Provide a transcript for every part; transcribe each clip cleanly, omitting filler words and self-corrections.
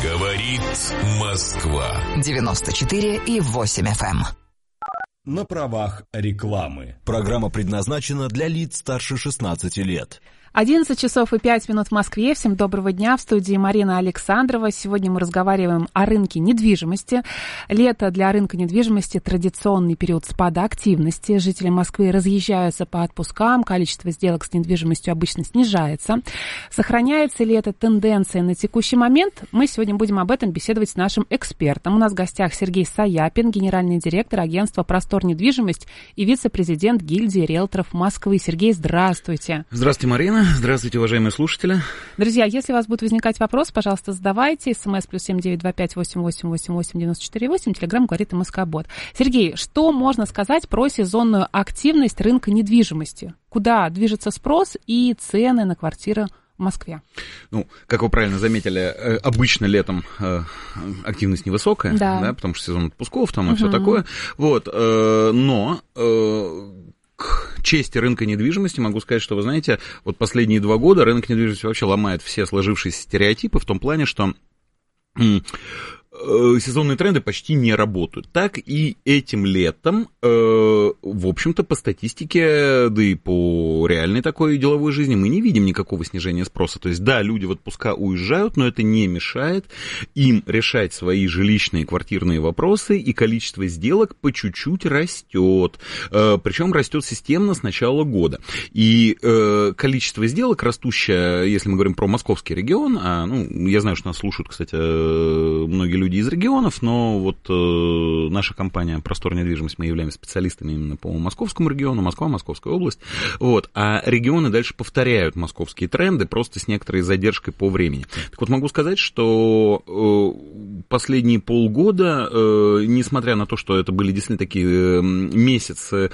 Говорит Москва. 94,8 FM. На правах рекламы. Программа предназначена для лиц старше 16 лет. 11 часов и 5 минут в Москве. Всем доброго дня. В студии Марина Александрова. Сегодня мы разговариваем о рынке недвижимости. Лето для рынка недвижимости – традиционный период спада активности. Жители Москвы разъезжаются по отпускам. Количество сделок с недвижимостью обычно снижается. Сохраняется ли эта тенденция на текущий момент? Мы сегодня будем об этом беседовать с нашим экспертом. У нас в гостях Сергей Саяпин, генеральный директор агентства «Простор недвижимость» и вице-президент гильдии риэлторов Москвы. Сергей, здравствуйте. Здравствуйте, Марина. Здравствуйте, уважаемые слушатели. Друзья, если у вас будет возникать вопрос, пожалуйста, задавайте. СМС +7 925 88 88 94 8. Телеграм говорит МСК-бот. Сергей, что можно сказать про сезонную активность рынка недвижимости? Куда движется спрос и цены на квартиры в Москве? Ну, как вы правильно заметили, обычно летом активность невысокая, да, потому что сезон отпусков там и все такое. Вот, но к чести рынка недвижимости могу сказать, что, вы знаете, вот последние 2 года рынок недвижимости вообще ломает все сложившиеся стереотипы в том плане, что сезонные тренды почти не работают. Так и этим летом, в общем-то, по статистике, да и по реальной такой деловой жизни мы не видим никакого снижения спроса. То есть, да, люди в отпуска уезжают, но это не мешает им решать свои жилищные, квартирные вопросы, и количество сделок по чуть-чуть растет. Причем растет системно с начала года. И количество сделок растущее, если мы говорим про московский регион, я знаю, что нас слушают, кстати, многие люди из регионов, но вот наша компания «Простор недвижимость», мы являемся специалистами именно по московскому региону, Москва, Московская область, вот, а регионы дальше повторяют московские тренды, просто с некоторой задержкой по времени. Так вот, могу сказать, что последние полгода, несмотря на то, что это были действительно такие месяцы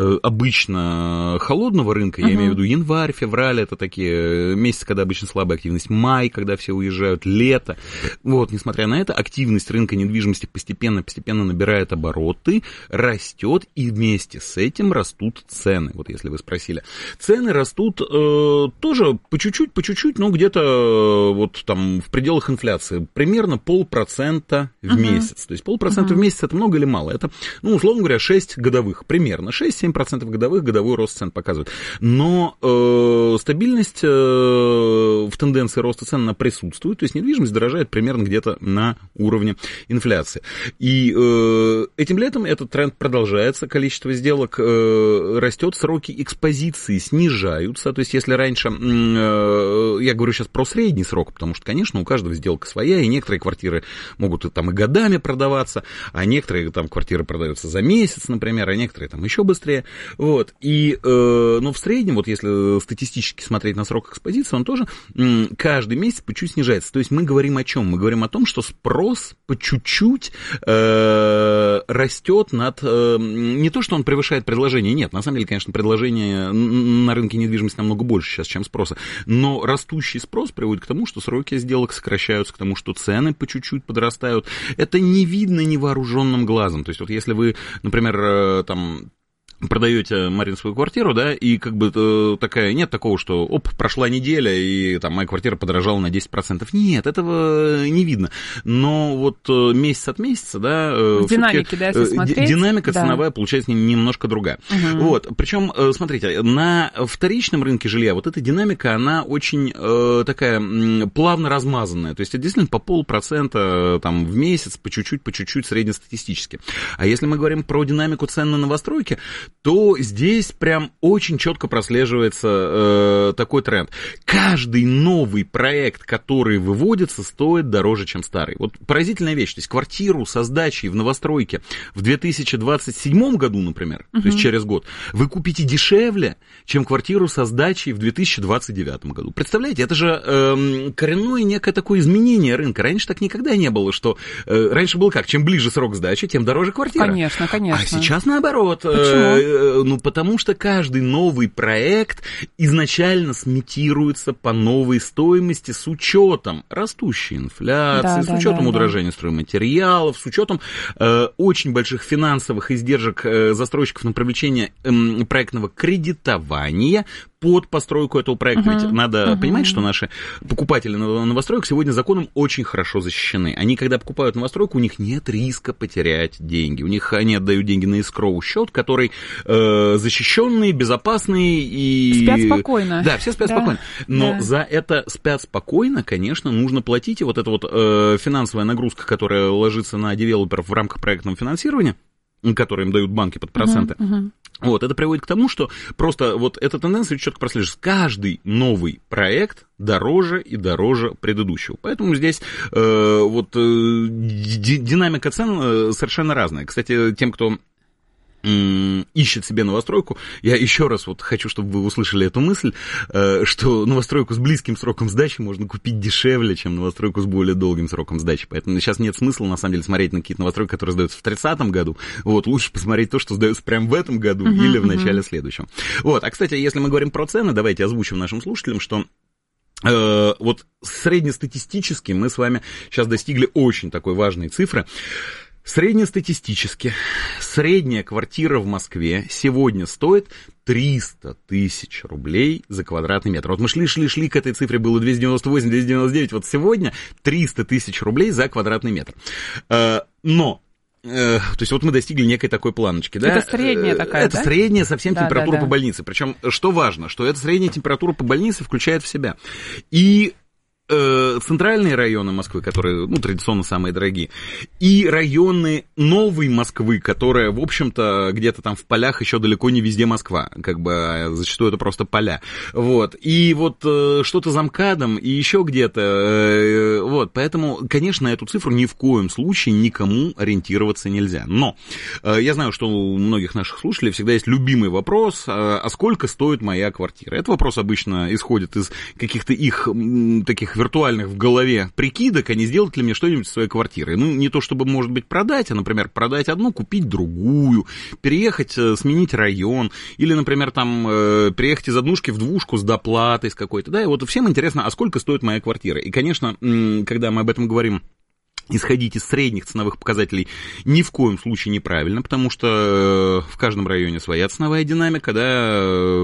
обычно холодного рынка, я имею в виду январь, февраль, это такие месяцы, когда обычно слабая активность, май, когда все уезжают, лето, вот, несмотря на это, активность рынка недвижимости постепенно набирает обороты, растет, и вместе с этим растут цены. Вот если вы спросили. Цены растут тоже по чуть-чуть, но где-то вот там в пределах инфляции. Примерно 0,5% в месяц. То есть 0,5% в месяц это много или мало? Это, условно говоря, 6 годовых. Примерно 6-7% годовых, годовой рост цен показывает. Но стабильность в тенденции роста цен она присутствует. То есть недвижимость дорожает примерно где-то на уровне инфляции. И этим летом этот тренд продолжается, количество сделок растет, сроки экспозиции снижаются. То есть если раньше, я говорю сейчас про средний срок, потому что, конечно, у каждого сделка своя, и некоторые квартиры могут там и годами продаваться, а некоторые там квартиры продаются за месяц, например, а некоторые там еще быстрее. Вот. И, но в среднем, вот если статистически смотреть на срок экспозиции, он тоже каждый месяц по чуть снижается. То есть мы говорим о чем? Мы говорим о том, что спрос по чуть-чуть растет над... Не то, что он превышает предложение, нет, на самом деле, конечно, предложение на рынке недвижимости намного больше сейчас, чем спроса, но растущий спрос приводит к тому, что сроки сделок сокращаются, к тому, что цены по чуть-чуть подрастают. Это не видно невооруженным глазом. То есть вот если вы, например, там... продаете, Марин, свою квартиру, да, и как бы такая, нет такого, что, прошла неделя, и там моя квартира подорожала на 10%. Нет, этого не видно. Но вот месяц от месяца, да, динамики, да, если смотреть. Динамика ценовая получается немножко другая. Вот, причем, смотрите, на вторичном рынке жилья вот эта динамика, она очень такая плавно размазанная. То есть это действительно по 0,5% там в месяц, по чуть-чуть среднестатистически. А если мы говорим про динамику цен на новостройки, то здесь прям очень четко прослеживается такой тренд. Каждый новый проект, который выводится, стоит дороже, чем старый. Вот поразительная вещь. То есть квартиру со сдачей в новостройке в 2027 году, например, то есть через год, вы купите дешевле, чем квартиру со сдачей в 2029 году. Представляете, это же коренное некое такое изменение рынка. Раньше так никогда не было, что... раньше было как? Чем ближе срок сдачи, тем дороже квартира. Конечно. А сейчас наоборот. Почему? Потому что каждый новый проект изначально сметируется по новой стоимости с учетом растущей инфляции, с учетом удорожания стройматериалов, с учетом очень больших финансовых издержек застройщиков на привлечение проектного кредитования, под постройку этого проекта. Ведь надо понимать, что наши покупатели новостроек сегодня законом очень хорошо защищены. Они, когда покупают новостройку, у них нет риска потерять деньги. У них они отдают деньги на эскроу счет, который защищенный, безопасный и... Спят спокойно. Да, все спят спокойно. Но за это спят спокойно, конечно, нужно платить. И вот эта вот финансовая нагрузка, которая ложится на девелоперов в рамках проектного финансирования, которые им дают банки под проценты, вот, это приводит к тому, что просто вот эта тенденция четко прослеживается. Каждый новый проект дороже и дороже предыдущего. Поэтому здесь динамика цен совершенно разная. Кстати, тем, кто ищет себе новостройку, я еще раз вот хочу, чтобы вы услышали эту мысль, что новостройку с близким сроком сдачи можно купить дешевле, чем новостройку с более долгим сроком сдачи. Поэтому сейчас нет смысла, на самом деле, смотреть на какие-то новостройки, которые сдаются в 30-м году. Вот, лучше посмотреть то, что сдается прямо в этом году или в начале следующего. Вот, а, кстати, если мы говорим про цены, давайте озвучим нашим слушателям, что вот среднестатистически мы с вами сейчас достигли очень такой важной цифры. Среднестатистически средняя квартира в Москве сегодня стоит 300 тысяч рублей за квадратный метр. Вот мы шли к этой цифре, было 298, 299, вот сегодня 300 тысяч рублей за квадратный метр. Но... То есть вот мы достигли некой такой планочки, да? Это средняя такая, это средняя совсем температура по больнице. Причем, что важно, что эта средняя температура по больнице включает в себя и центральные районы Москвы, которые, ну, традиционно самые дорогие, и районы новой Москвы, которая, в общем-то, где-то там в полях еще далеко не везде Москва, как бы зачастую это просто поля, вот, и вот что-то за МКАДом и еще где-то, вот, поэтому, конечно, эту цифру ни в коем случае никому ориентироваться нельзя, но я знаю, что у многих наших слушателей всегда есть любимый вопрос, а сколько стоит моя квартира? Этот вопрос обычно исходит из каких-то их таких виртуальных в голове прикидок, а не сделать ли мне что-нибудь со своей квартирой. Ну, не то чтобы, может быть, продать, а, например, продать одну, купить другую, переехать, сменить район, или, например, там, переехать из однушки в двушку с доплатой с какой-то, да, и вот всем интересно, а сколько стоит моя квартира. И, конечно, когда мы об этом говорим, исходить из средних ценовых показателей ни в коем случае неправильно, потому что в каждом районе своя ценовая динамика, да,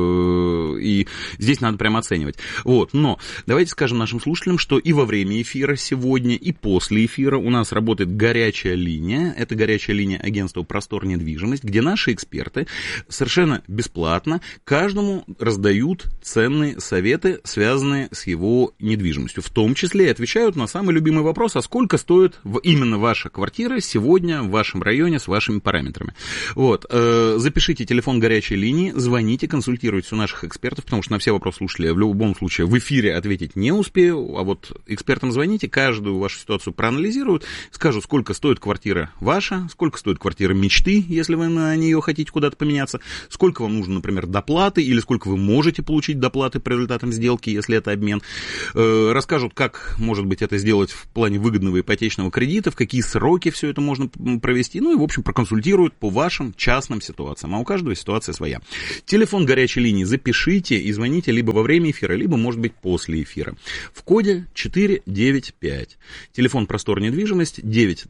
и здесь надо прямо оценивать. Вот, но давайте скажем нашим слушателям, что и во время эфира сегодня, и после эфира у нас работает горячая линия, это горячая линия агентства «Простор недвижимость», где наши эксперты совершенно бесплатно каждому раздают ценные советы, связанные с его недвижимостью, в том числе и отвечают на самый любимый вопрос, а сколько стоит именно ваша квартира сегодня в вашем районе с вашими параметрами. Вот. Запишите телефон горячей линии, звоните, консультируйтесь у наших экспертов, потому что на все вопросы слушателей в любом случае в эфире ответить не успею, а вот экспертам звоните, каждую вашу ситуацию проанализируют, скажут, сколько стоит квартира ваша, сколько стоит квартира мечты, если вы на нее хотите куда-то поменяться, сколько вам нужно, например, доплаты, или сколько вы можете получить доплаты по результатам сделки, если это обмен. Расскажут, как, может быть, это сделать в плане выгодного ипотечного кредита, в какие сроки все это можно провести, ну и, в общем, проконсультируют по вашим частным ситуациям, а у каждого ситуация своя. Телефон горячей линии запишите и звоните либо во время эфира, либо, может быть, после эфира. В коде 495. Телефон «Простор недвижимость»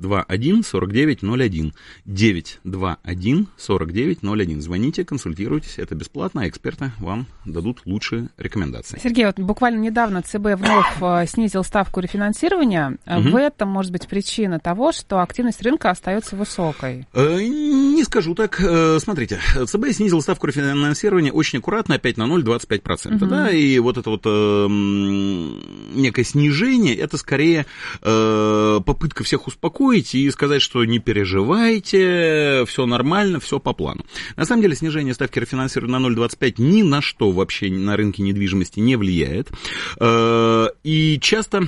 921-4901. 921-4901. Звоните, консультируйтесь, это бесплатно, а эксперты вам дадут лучшие рекомендации. Сергей, вот буквально недавно ЦБ вновь снизил ставку рефинансирования. В этом может быть причина того, что активность рынка остается высокой? Не скажу так. Смотрите, ЦБ снизил ставку рефинансирования очень аккуратно, опять на 0,25%. Да, и вот это вот некое снижение, это скорее попытка всех успокоить и сказать, что не переживайте, все нормально, все по плану. На самом деле снижение ставки рефинансирования на 0,25 ни на что вообще на рынке недвижимости не влияет. И часто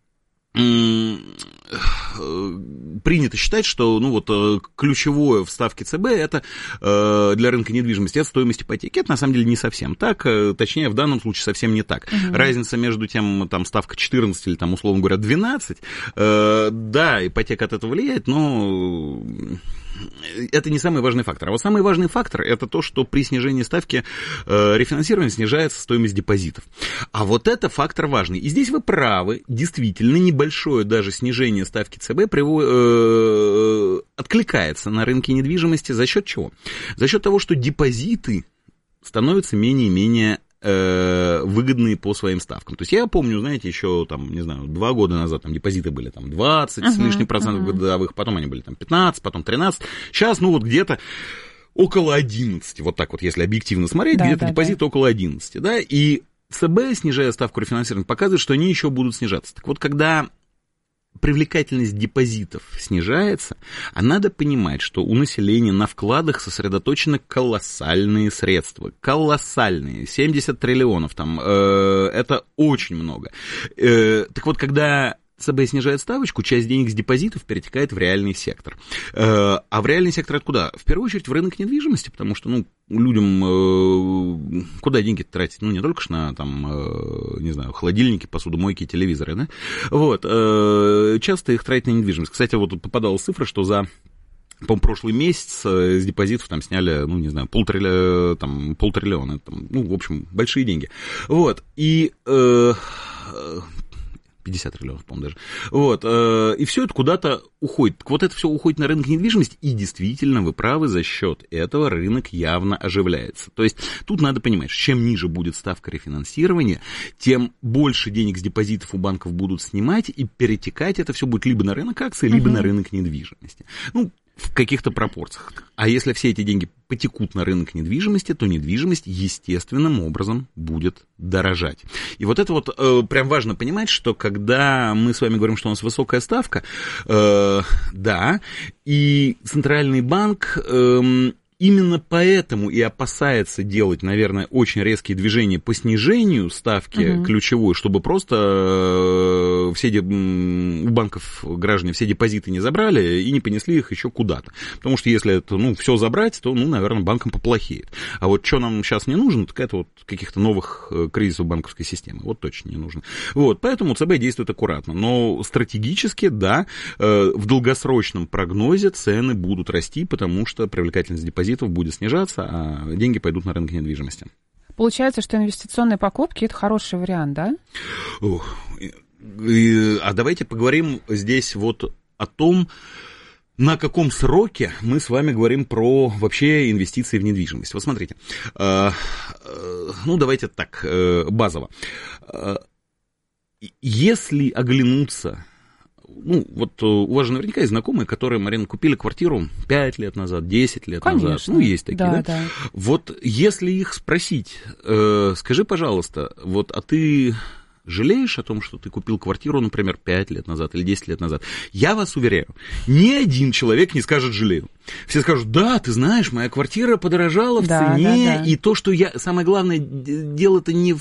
принято считать, что ну, вот, ключевое в ставке ЦБ это для рынка недвижимости это стоимость ипотеки. Это на самом деле не совсем так, точнее в данном случае совсем не так. Разница между тем, там, ставка 14 или, там, условно говоря, 12, да, ипотека от этого влияет, но это не самый важный фактор. А вот самый важный фактор это то, что при снижении ставки рефинансирования снижается стоимость депозитов. А вот это фактор важный. И здесь вы правы, действительно небольшое даже снижение ставки ЦБ откликается на рынке недвижимости за счет чего? За счет того, что депозиты становятся менее и менее выгодные по своим ставкам. То есть я помню, знаете, еще там, не знаю, 2 года назад там депозиты были там 20 с лишним процентов годовых, потом они были там 15, потом 13. Сейчас, ну вот где-то около 11, вот так вот, если объективно смотреть, где-то депозит около 11, да, и ЦБ, снижая ставку рефинансирования, показывает, что они еще будут снижаться. Так вот, когда привлекательность депозитов снижается, а надо понимать, что у населения на вкладах сосредоточены колоссальные средства. Колоссальные. 70 триллионов там. Это очень много. Так вот, когда ЦБ снижает ставочку, часть денег с депозитов перетекает в реальный сектор. А в реальный сектор откуда? В первую очередь в рынок недвижимости, потому что, ну, людям куда деньги тратить? Ну, не только на, там, не знаю, холодильники, посудомойки, телевизоры, да? Вот. Часто их тратить на недвижимость. Кстати, вот тут попадалась цифра, что за, по-моему, прошлый месяц с депозитов там сняли, ну, не знаю, полтриллиона, там, ну, в общем, большие деньги. Вот. И 50 триллионов, по-моему, даже. Вот. И все это куда-то уходит. Вот это все уходит на рынок недвижимости, и действительно, вы правы, за счет этого рынок явно оживляется. То есть тут надо понимать, что чем ниже будет ставка рефинансирования, тем больше денег с депозитов у банков будут снимать, и перетекать это все будет либо на рынок акций, либо на рынок недвижимости. Ну, в каких-то пропорциях. А если все эти деньги потекут на рынок недвижимости, то недвижимость естественным образом будет дорожать. И вот это вот прям важно понимать, что когда мы с вами говорим, что у нас высокая ставка, да, и Центральный банк именно поэтому и опасается делать, наверное, очень резкие движения по снижению ставки ключевой, чтобы просто у банков граждане все депозиты не забрали и не понесли их еще куда-то. Потому что если это, ну, все забрать, то, ну, наверное, банкам поплохеет. А вот что нам сейчас не нужно, так это вот каких-то новых кризисов банковской системы. Вот точно не нужно. Вот, поэтому ЦБ действует аккуратно. Но стратегически, да, в долгосрочном прогнозе цены будут расти, потому что привлекательность депозитов будет снижаться, а деньги пойдут на рынок недвижимости. Получается, что инвестиционные покупки – это хороший вариант, да? А давайте поговорим здесь вот о том, на каком сроке мы с вами говорим про вообще инвестиции в недвижимость. Вот смотрите, ну давайте так, базово. Если оглянуться... Ну, вот у вас же наверняка есть знакомые, которые, Марина, купили квартиру 5 лет назад, 10 лет назад. Ну, есть такие, да? Вот если их спросить, скажи, пожалуйста, вот, а ты жалеешь о том, что ты купил квартиру, например, 5 лет назад или 10 лет назад? Я вас уверяю, ни один человек не скажет «жалею». Все скажут: да, ты знаешь, моя квартира подорожала в цене, и то, что я... Самое главное, дело-то не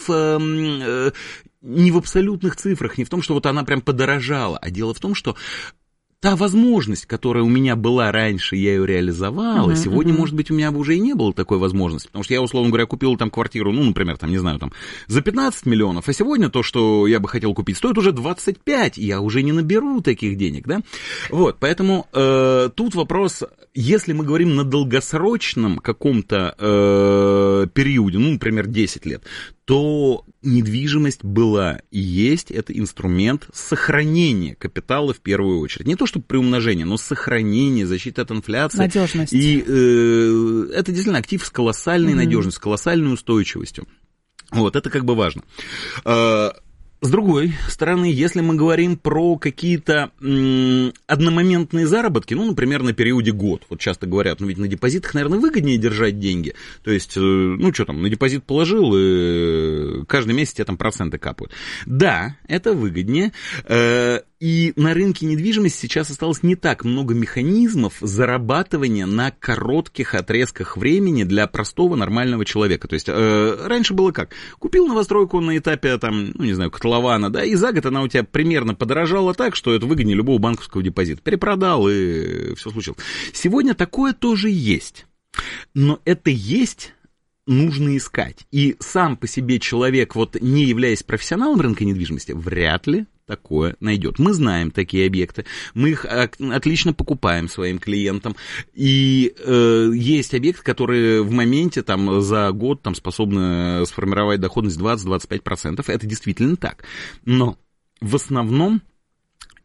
в абсолютных цифрах, не в том, что вот она прям подорожала, а дело в том, что та возможность, которая у меня была раньше, я ее реализовала, сегодня, может быть, у меня бы уже и не было такой возможности, потому что я, условно говоря, купил там квартиру, ну, например, там, не знаю, там, за 15 миллионов, а сегодня то, что я бы хотел купить, стоит уже 25, и я уже не наберу таких денег, да, вот, поэтому тут вопрос, если мы говорим на долгосрочном каком-то периоде, ну, например, 10 лет, то недвижимость была и есть, это инструмент сохранения капитала в первую очередь. Не то, чтобы приумножение, но сохранение, защита от инфляции. Надежность. И это действительно актив с колоссальной надежностью, с колоссальной устойчивостью. Вот, это как бы важно. С другой стороны, если мы говорим про какие-то одномоментные заработки, ну, например, на периоде год, вот часто говорят, ну, ведь на депозитах, наверное, выгоднее держать деньги, то есть, ну, что там, на депозит положил, и каждый месяц тебе там проценты капают. Да, это выгоднее, и на рынке недвижимости сейчас осталось не так много механизмов зарабатывания на коротких отрезках времени для простого нормального человека. То есть раньше было как? Купил новостройку на этапе, там, ну, не знаю, котлована, да, и за год она у тебя примерно подорожала так, что это выгоднее любого банковского депозита. Перепродал, и все случилось. Сегодня такое тоже есть. Но это есть... нужно искать. И сам по себе человек, вот не являясь профессионалом рынка недвижимости, вряд ли такое найдет. Мы знаем такие объекты, мы их отлично покупаем своим клиентам, и есть объекты, которые в моменте там, за год там, способны сформировать доходность 20-25%. Это действительно так. Но в основном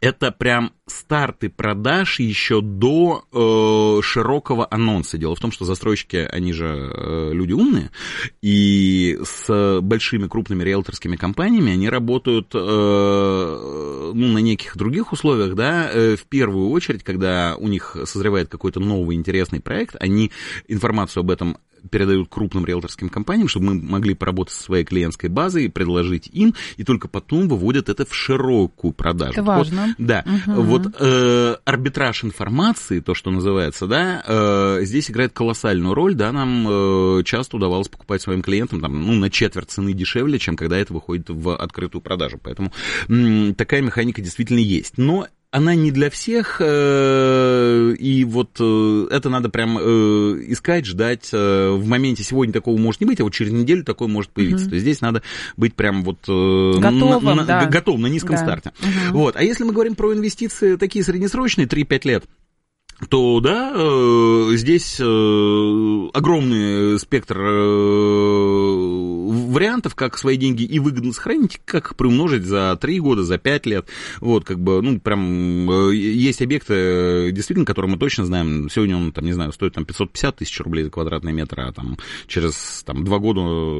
это прям старты продаж еще до широкого анонса. Дело в том, что застройщики, они же люди умные, и с большими крупными риэлторскими компаниями они работают на неких других условиях, да, в первую очередь, когда у них созревает какой-то новый интересный проект, они информацию об этом передают крупным риэлторским компаниям, чтобы мы могли поработать со своей клиентской базой, предложить им, и только потом выводят это в широкую продажу. Это важно. Вот, да. Вот арбитраж информации, то, что называется, да, здесь играет колоссальную роль, да, нам часто удавалось покупать своим клиентам там, на четверть цены дешевле, чем когда это выходит в открытую продажу. Поэтому такая механика действительно есть. Но она не для всех, и вот это надо прям искать, ждать. В моменте сегодня такого может не быть, а вот через неделю такое может появиться. То есть здесь надо быть прям вот готовым на низком старте. Вот. А если мы говорим про инвестиции такие среднесрочные, 3-5 лет, то да, здесь огромный спектр вариантов, как свои деньги и выгодно сохранить, как их приумножить за 3 года, за 5 лет. Вот, как бы, прям есть объекты, действительно, которые мы точно знаем. Сегодня он, там, не знаю, стоит там 550 тысяч рублей за квадратный метр, а там через 2 года,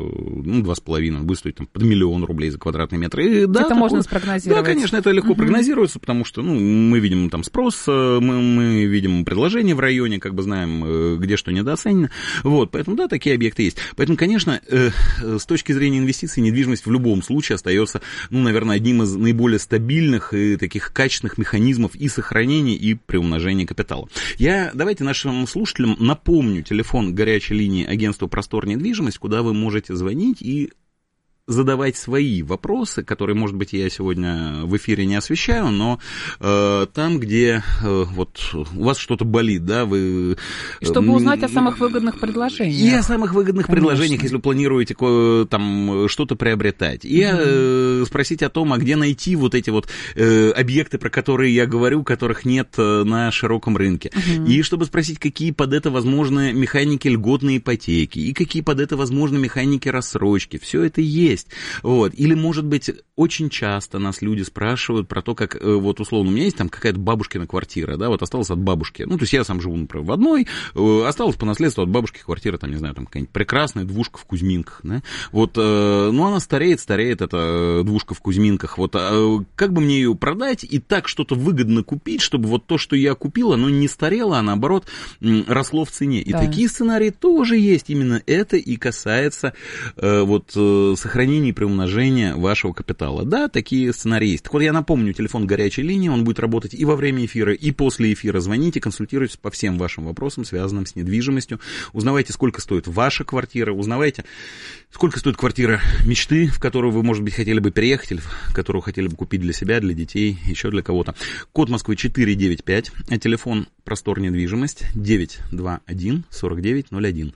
2,5, он будет стоить там, под 1 000 000 рублей за квадратный метр. И, да, это можно спрогнозировать. Да, конечно, это легко прогнозируется, потому что, мы видим там спрос, мы видим предложение в районе, как бы знаем, где что недооценено. Вот, поэтому, да, такие объекты есть. Поэтому, конечно, с точки зрения инвестиций, недвижимость в любом случае остается, наверное, одним из наиболее стабильных и таких качественных механизмов и сохранения, и приумножения капитала. Давайте нашим слушателям напомню телефон горячей линии агентства «Простор недвижимость», куда вы можете звонить и задавать свои вопросы, которые, может быть, я сегодня в эфире не освещаю, но там, где вот у вас что-то болит, да, вы... Чтобы узнать о самых выгодных предложениях. И о самых выгодных предложениях, если вы планируете там что-то приобретать. И спросить о том, а где найти вот эти вот объекты, про которые я говорю, которых нет на широком рынке. И чтобы спросить, какие под это возможны механики льготной ипотеки, и какие под это возможны механики рассрочки. Все это есть. Вот. Или, может быть, очень часто нас люди спрашивают про то, как, вот условно, у меня есть там какая-то бабушкина квартира, да, вот осталась от бабушки, то есть я сам живу, например, в одной, осталась по наследству от бабушки квартира, там, не знаю, там какая-нибудь прекрасная двушка в Кузьминках, да, вот, она стареет, эта двушка в Кузьминках, вот, как бы мне ее продать и так что-то выгодно купить, чтобы вот то, что я купил, оно не старело, а наоборот росло в цене. И такие сценарии тоже есть, именно это и касается вот сохранения и приумножения вашего капитала. Да, такие сценарии есть. Так вот, я напомню, телефон горячей линии, он будет работать и во время эфира, и после эфира. Звоните, консультируйтесь по всем вашим вопросам, связанным с недвижимостью. Узнавайте, сколько стоит ваша квартира, узнавайте, сколько стоит квартира мечты, в которую вы, может быть, хотели бы переехать, или которую хотели бы купить для себя, для детей, еще для кого-то. Код Москвы 495, а телефон «Простор недвижимость» 921-4901.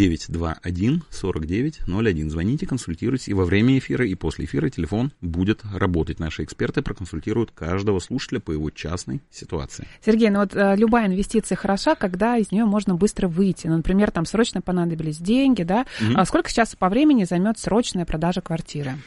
921-4901. Звоните, консультируйтесь, и во время эфира, и после эфира телефон будет работать. Наши эксперты проконсультируют каждого слушателя по его частной ситуации. Сергей, вот любая инвестиция хороша, когда из нее можно быстро выйти. Например, там срочно понадобились деньги, да? А сколько сейчас по времени займет срочная продажа квартиры?